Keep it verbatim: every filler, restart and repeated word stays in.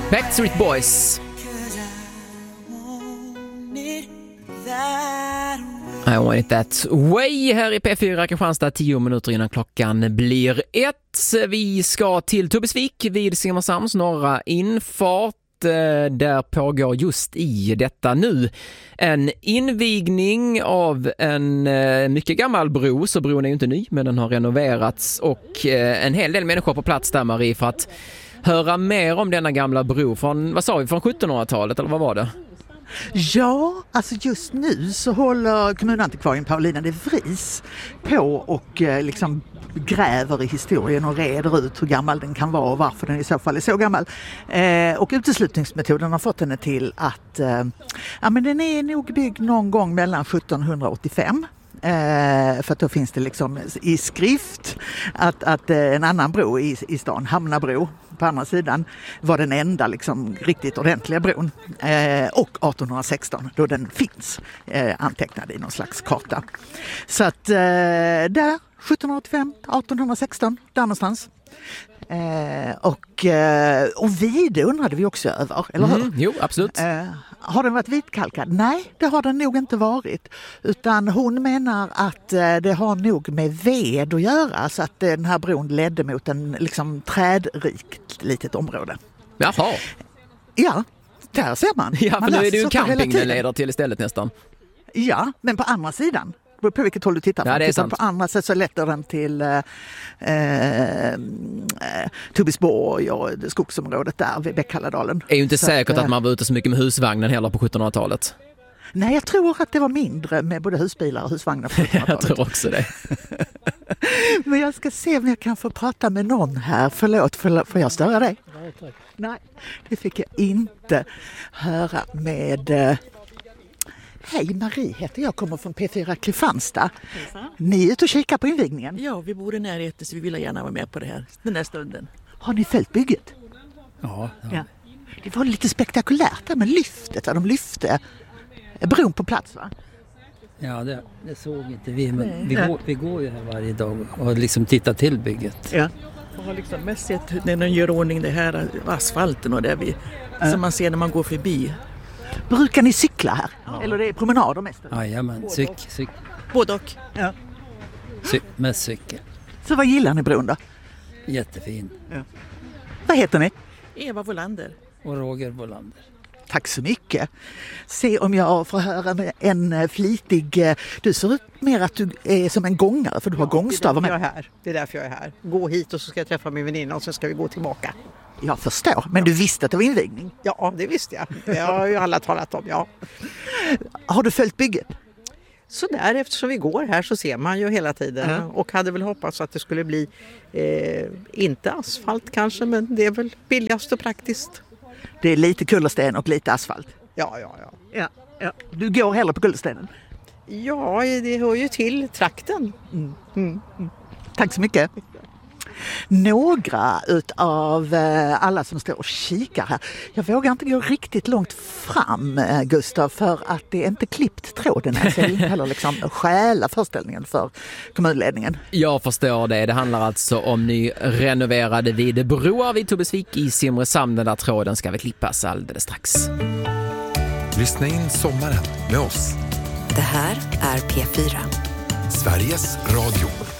Backstreet Boys. I want it that way här i P fyra Kristianstad, tio minuter innan klockan blir ett. Vi ska till Tubbesvik vid Simrishamns norra infart. Där pågår just i detta nu en invigning av en mycket gammal bro. Så bron är ju inte ny, men den har renoverats. Och en hel del människor på plats där, Marie, för att höra mer om denna gamla bro från, vad sa vi, från sjuttonhundratalet eller vad var det? Ja, alltså just nu så håller kommunantikvarien Paulina de Vries på och eh, liksom gräver i historien och reder ut hur gammal den kan vara och varför den i så fall är så gammal. Eh, och uteslutningsmetoden har fått henne till att eh, ja, men den är nog byggd någon gång mellan sjuttonhundraåttiofem. Eh, för att då finns det liksom i skrift att, att eh, en annan bro i, i stan, Hamnabro på andra sidan, var den enda liksom riktigt ordentliga bron. Eh, och arton sexton då den finns eh, antecknad i någon slags karta. Så att eh, där sjuttonhundraåttiofem, arton sexton, där någonstans. Eh, och, eh, och Vide undrade vi också över, eller hur? Mm, jo, absolut. Eh, har den varit vitkalkad? Nej, det har den nog inte varit. Utan hon menar att eh, det har nog med ved att göra, så att eh, den här bron ledde mot en liksom trädrikt litet område. Jaha. Ja, där ser man. Ja, för man nu är det ju en camping camping den leder till istället nästan. Ja, men på andra sidan. På vilket håll du tittar på. Ja, det är tittar sant. På andra sätt så leder den till eh, eh, Tubbisborg och skogsområdet där vid Bäckhalladalen. Det är ju inte så säkert att, att man var ute så mycket med husvagnen heller på sjuttonhundratalet. Nej, jag tror att det var mindre med både husbilar och husvagnar på Jag tror också det. Men jag ska se om jag kan få prata med någon här. Förlåt, förlåt får jag störa dig? Nej, tack. Nej, det fick jag inte höra med... Eh, Hej, Marie heter jag, kommer från P fyra Kristianstad. Ni är ute och kikar på invigningen? Ja, vi bor i närheten så vi vill gärna vara med på det här, den här stunden. Har ni följt bygget? Ja, ja. Ja. Det var lite spektakulärt där med lyftet. De lyfte bron på plats, va? ja det, det såg inte vi, men Nej. vi, Ja. går, vi går ju här varje dag och liksom tittar till bygget. Ja. Jag har liksom mest sett när de gör ordning det här asfalten och det vi, Ja. som man ser när man går förbi. Brukar ni cykla här? Ja. Eller det är promenader mest? Jajamän, cyk, cyk, Både och. Ja. cyk, med cykel. Så vad gillar ni bron då? Jättefin. Vad heter ni? Eva Volander. Och Roger Volander. Tack så mycket. Se om jag får höra med en flitig... Du ser ut mer att du är som en gångare, för du har gångstavar Det är därför med. jag är här. Det är därför jag är här. Gå hit och så ska jag träffa min väninna och sen ska vi gå tillbaka. Jag förstår, men du visste att det var invigning. Ja, det visste jag. Det har ju alla talat om, ja. Har du följt bygget? Så där, eftersom vi går här så ser man ju hela tiden. Ja. Och hade väl hoppats att det skulle bli, eh, inte asfalt kanske, men det är väl billigast och praktiskt. Det är lite kullersten och lite asfalt. Ja, ja, ja. Ja, ja. Du går hellre på kullerstenen. Ja, det hör ju till trakten. Mm. Mm. Tack så mycket. Några utav alla som står och kikar här. Jag vågar inte gå riktigt långt fram, Gustav, för att det är inte klippt tråden. Jag ser inte heller liksom stjäla föreställningen för kommunledningen. Jag förstår det. Det handlar alltså om nyrenoverade vid broar vid Tubbesvik i Simrishamn. Den där tråden ska väl klippas alldeles strax. Lyssna in sommaren med oss. Det här är P fyra. Sveriges Radio.